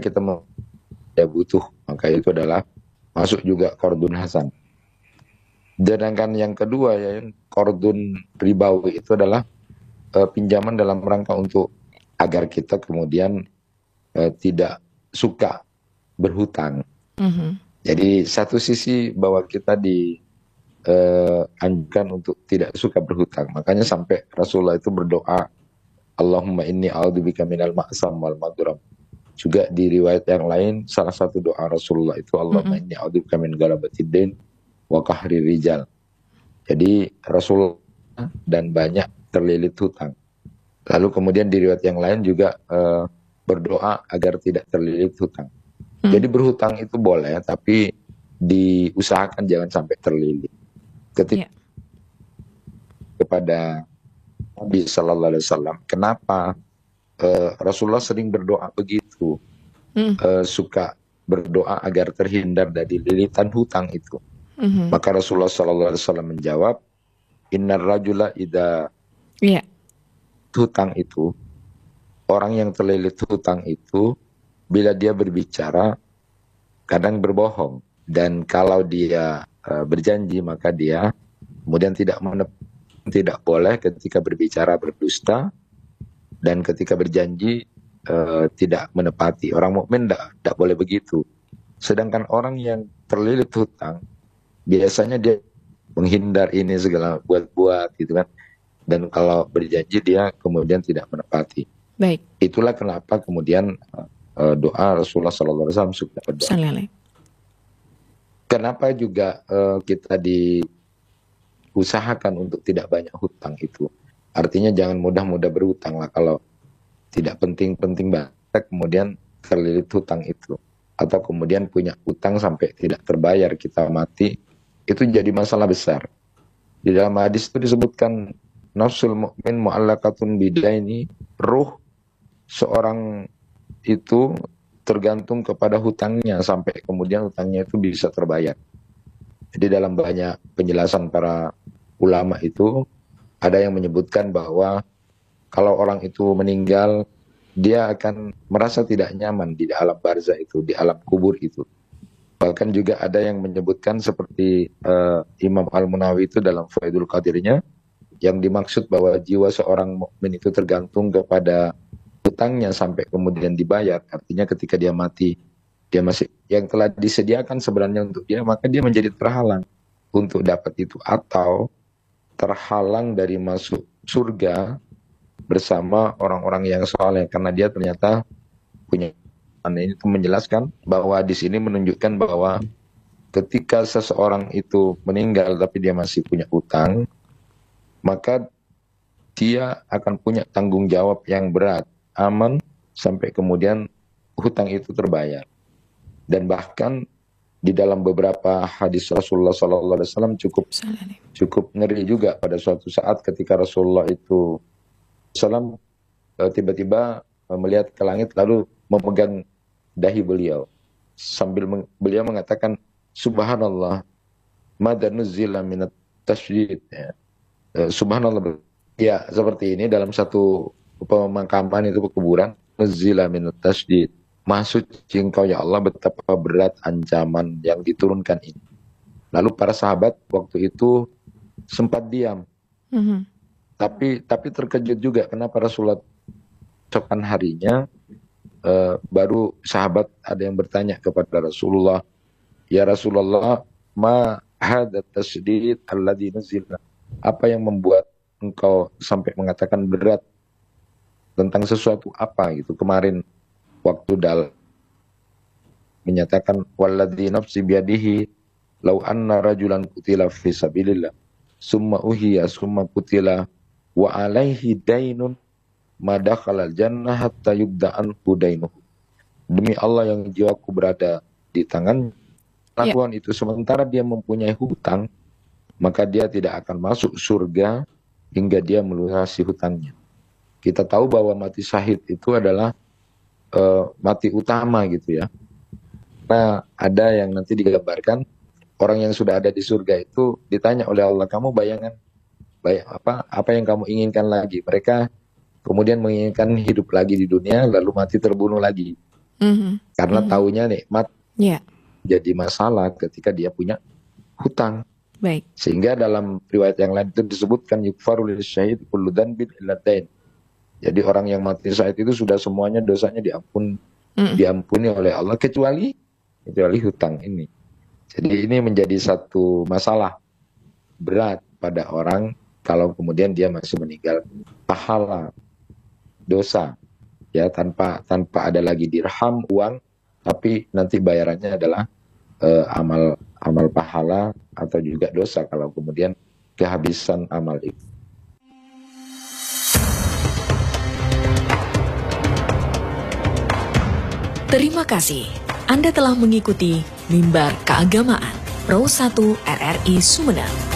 kita tidak butuh, maka itu adalah masuk juga qardun hasan. Sedangkan yang kedua ya, qardun ribawi itu adalah pinjaman dalam rangka untuk agar kita kemudian tidak suka berhutang. Jadi satu sisi bahwa kita dianjurkan untuk tidak suka berhutang. Makanya sampai Rasulullah itu berdoa, Allahumma inni a'udzubika minal ma'sam wal madram. Juga di riwayat yang lain, salah satu doa Rasulullah itu, Allahumma inni a'udzubika min galabatid dain wa qahri rijal. Jadi Rasulullah dan banyak terlilit hutang. Lalu kemudian di riwayat yang lain juga berdoa agar tidak terlilit hutang. Jadi berhutang itu boleh, tapi diusahakan jangan sampai terlilit. Ketika kepada Nabi Sallallahu Alaihi Wasallam, kenapa Rasulullah sering berdoa begitu, suka berdoa agar terhindar dari lilitan hutang itu. Maka Rasulullah Sallallahu Alaihi Wasallam menjawab, Innar rajula idza hutang itu, orang yang terlilit hutang itu, bila dia berbicara, kadang berbohong. Dan kalau dia berjanji, maka dia kemudian tidak boleh ketika berbicara berdusta, dan ketika berjanji tidak menepati. Orang mukmin tidak boleh begitu. Sedangkan orang yang terlilit hutang, biasanya dia menghindar ini segala buat-buat gitu kan. Dan kalau berjanji dia kemudian tidak menepati. Baik. Itulah kenapa kemudian doa Rasulullah SAW suka berdoa. Kenapa juga kita diusahakan untuk tidak banyak hutang itu. Artinya jangan mudah-mudah berhutang lah. Kalau tidak penting-penting banget kemudian terlilit hutang itu. Atau kemudian punya hutang sampai tidak terbayar, kita mati, itu jadi masalah besar. Di dalam hadis itu disebutkan, nafsul mu'min mu'allaqatun bidaini, ruh seorang itu tergantung kepada hutangnya sampai kemudian hutangnya itu bisa terbayar. Jadi dalam banyak penjelasan para ulama itu ada yang menyebutkan bahwa kalau orang itu meninggal, dia akan merasa tidak nyaman di alam barzah itu, di alam kubur itu. Bahkan juga ada yang menyebutkan seperti Imam Al-Munawi itu dalam Faidul Qadirnya, yang dimaksud bahwa jiwa seorang mukmin itu tergantung kepada hutangnya sampai kemudian dibayar. Artinya ketika dia mati, dia masih yang telah disediakan sebenarnya untuk dia, maka dia menjadi terhalang untuk dapat itu, atau terhalang dari masuk surga bersama orang-orang yang soleh karena dia ternyata punya. Ini itu menjelaskan bahwa di sini menunjukkan bahwa ketika seseorang itu meninggal tapi dia masih punya utang, maka dia akan punya tanggung jawab yang berat, aman sampai kemudian hutang itu terbayar. Dan bahkan di dalam beberapa hadis Rasulullah SAW cukup ngeri juga pada suatu saat ketika Rasulullah itu tiba-tiba melihat ke langit lalu memegang dahi beliau sambil beliau mengatakan subhanallah madza nuzila minat tasydid, subhanallah. Ya seperti ini dalam satu pemakaman itu kuburan, nuzila minat tasydid, maha suci engkau ya Allah, betapa berat ancaman yang diturunkan ini. Lalu para sahabat waktu itu sempat diam, tapi terkejut juga kenapa Rasulullah esokan harinya baru sahabat ada yang bertanya kepada Rasulullah, ya Rasulullah, ma hadza tasydid alladzi nuzila, apa yang membuat engkau sampai mengatakan berat tentang sesuatu apa gitu. Kemarin waktu menyatakan walladzi nafsi biyadihi law anna rajulan qutila fi sabilillah summa uhiya summa qutila wa alaihi dainun madakhalal jannah hatta yubda'an hudainuhu. Demi Allah yang jiwaku berada di tangan, lakukan itu sementara dia mempunyai hutang, maka dia tidak akan masuk surga hingga dia melunasi hutangnya. Kita tahu bahwa mati syahid itu adalah mati utama gitu ya. Nah, ada yang nanti digambarkan orang yang sudah ada di surga itu ditanya oleh Allah, kamu bayangan apa yang kamu inginkan lagi? Mereka kemudian menginginkan hidup lagi di dunia, lalu mati terbunuh lagi. Karena taunya nikmat Ya, jadi masalah ketika dia punya hutang. baik. Sehingga dalam riwayat yang lain itu disebutkan yukfaru lisyahid kullu dzanbin illa dain. Jadi orang yang mati saat itu sudah semuanya dosanya diampuni oleh Allah kecuali hutang ini. Jadi ini menjadi satu masalah berat pada orang kalau kemudian dia masih meninggal pahala dosa, ya, tanpa ada lagi dirham uang, tapi nanti bayarannya adalah amal pahala atau juga dosa kalau kemudian kehabisan amal itu. Terima kasih. Anda telah mengikuti Mimbar Keagamaan Pro 1 RRI Sumeneb.